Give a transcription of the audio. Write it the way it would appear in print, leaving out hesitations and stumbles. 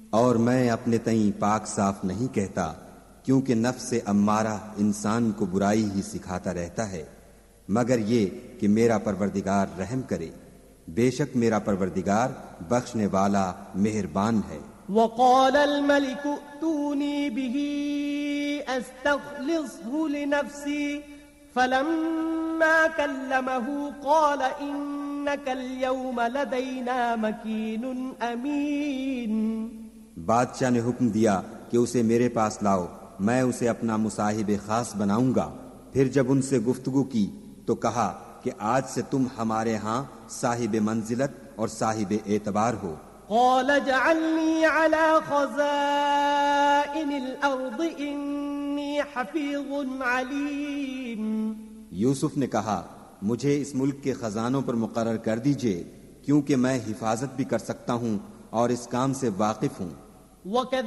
اور میں اپنے تئیں پاک صاف نہیں کہتا، کیونکہ نفس امارہ انسان کو برائی ہی سکھاتا رہتا ہے، مگر یہ کہ میرا پروردگار رحم کرے، بے شک میرا پروردگار بخشنے والا مہربان ہے۔ وقال الملك ائتوني به استخلصه لنفسي فلما كلمه قال إنك اليوم لدينا مكين أمين۔ بادشاہ نے حکم دیا کہ اسے میرے پاس لاؤ، میں اسے اپنا مصاحب خاص بناؤں گا۔ پھر جب ان سے گفتگو کی تو کہا کہ آج سے تم ہمارے ہاں صاحب منزلت اور صاحب اعتبار ہو۔ قال اجعلني على خزائن الأرض إني حفيظ عليم۔ یوسف نے کہا مجھے اس ملک کے خزانوں پر مقرر کر دیجئے، کیونکہ میں حفاظت بھی کر سکتا ہوں اور اس کام سے واقف ہوں۔